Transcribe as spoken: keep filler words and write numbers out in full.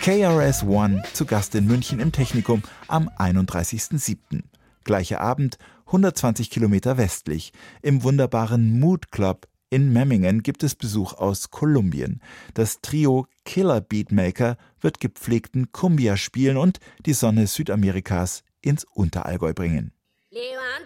K R S One zu Gast in München im Technikum am einunddreißigsten siebten Gleicher Abend, hundertzwanzig Kilometer westlich, im wunderbaren Mood Club in Memmingen gibt es Besuch aus Kolumbien. Das Trio Killer Beatmaker wird gepflegten Cumbia spielen und die Sonne Südamerikas ins Unterallgäu bringen. Levanta